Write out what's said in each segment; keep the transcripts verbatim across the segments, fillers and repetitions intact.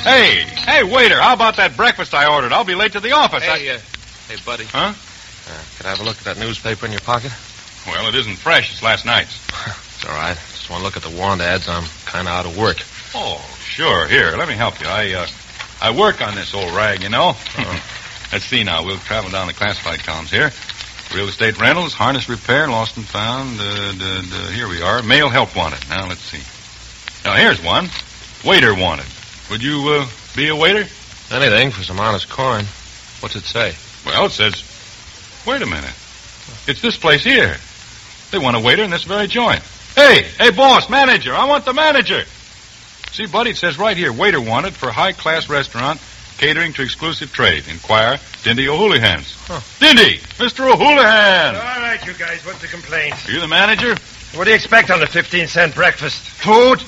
Hey, hey, waiter, how about that breakfast I ordered? I'll be late to the office. Hey, I... uh, hey, buddy. Huh? Uh, could I have a look at that newspaper in your pocket? Well, it isn't fresh. It's last night's. It's all right. Just want to look at the want ads. I'm kind of out of work. Oh, sure. Here, let me help you. I, uh, I work on this old rag, you know. Oh. Let's see now. We'll travel down the classified columns here. Real estate rentals, harness repair, lost and found. Uh, d- d- here we are. Male help wanted. Now, let's see. Now, here's one. Waiter wanted. Would you uh, be a waiter? Anything for some honest coin. What's it say? Well, it says... Wait a minute. It's this place here. They want a waiter in this very joint. Hey, hey, boss, manager. I want the manager. See, buddy, it says right here, waiter wanted for high-class restaurant, catering to exclusive trade. Inquire, Dindy O'Houlihan's. Huh. Dindy, Mister O'Houlihan. All right, you guys, what's the complaint? Are you the manager? What do you expect on the fifteen-cent breakfast? Food?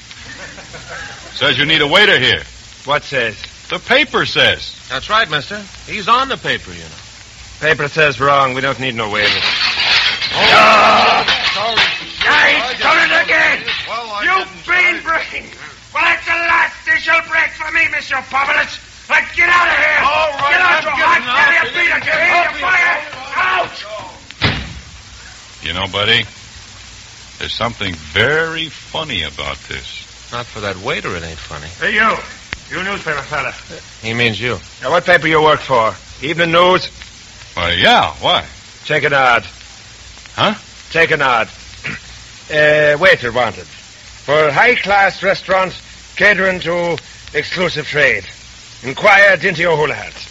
Says you need a waiter here. What says? The paper says. That's right, mister. He's on the paper, you know. Paper says wrong. We don't need no waiter. Oh, sorry. Yeah, he's done it again. Well, I you didn't bean say- brain. Well, that's the last dish you'll break for me, Mister Povelets. Like, get out of here. All right, Get out, I'm you getting hot belly out. of Peter. Get in, you fire. Out. You know, buddy, there's something very funny about this. Not for that waiter, it ain't funny. Hey, you. You newspaper fella. He means you. Now, what paper you work for? Evening News? Why, yeah, why? Take an ad. Huh? Take an ad. uh, waiter wanted. For high-class restaurant catering to exclusive trade. Inquire Dinty O'Houlihan's.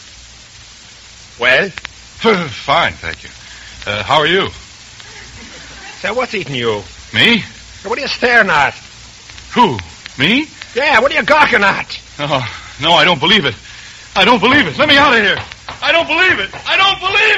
Well? Fine, thank you. Uh, how are you? Say, what's eating you? Me? What are you staring at? Who? Me? Yeah, what are you gawking at? Oh, no, I don't believe it. I don't believe it. Let me out of here. I don't believe it. I don't believe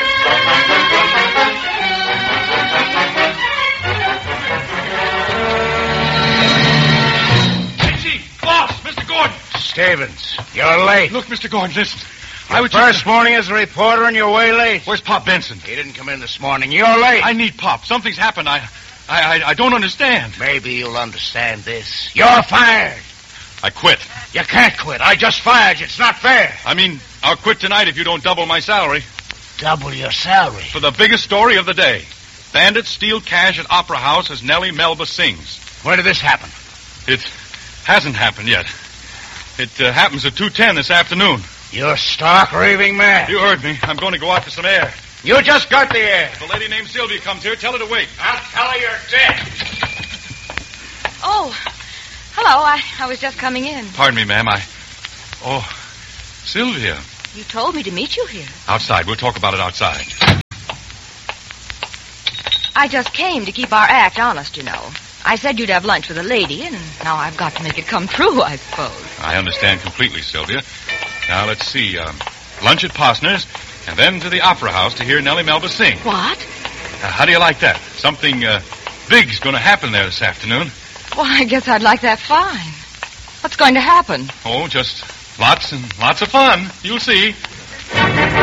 it. Hey, Chief, boss, Mister Gordon. Stevens, you're late. Look, Mister Gordon, listen. I was First just... morning as a reporter and you're way late. Where's Pop Benson? He didn't come in this morning. You're late. I need Pop. Something's happened. I, I, I, I don't understand. Maybe you'll understand this. You're fired. I quit. You can't quit. I just fired you. It's not fair. I mean, I'll quit tonight if you don't double my salary. Double your salary. For the biggest story of the day. Bandits steal cash at Opera House as Nellie Melba sings. When did this happen? It hasn't happened yet. It uh, happens at two ten this afternoon. You're stark raving mad. You heard me. I'm going to go out for some air. You just got the air. If a lady named Sylvia comes here, tell her to wait. I'll tell her you're dead. Oh, hello. I, I was just coming in. Pardon me, ma'am. I... Oh, Sylvia. You told me to meet you here. Outside. We'll talk about it outside. I just came to keep our act honest, you know. I said you'd have lunch with a lady, and now I've got to make it come true, I suppose. I understand completely, Sylvia. Now, let's see. Um, lunch at Posner's, and then to the Opera House to hear Nellie Melba sing. What? Uh, how do you like that? Something uh, big's going to happen there this afternoon. Well, I guess I'd like that fine. What's going to happen? Oh, just lots and lots of fun. You'll see.